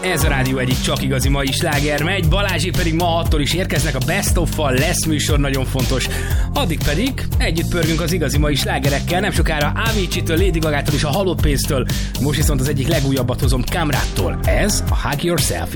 Ez a rádió egyik csak igazi mai sláger megy, Balázsék pedig ma 6-tól is érkeznek a Best of-val, lesz műsor, nagyon fontos. Addig pedig együtt pörgünk az igazi mai slágerekkel, nem sokára Avicii-től, Lady Gagától és a Halott Pénztől, most viszont az egyik legújabbat hozom Kamrattól. Ez a Hug Yourself.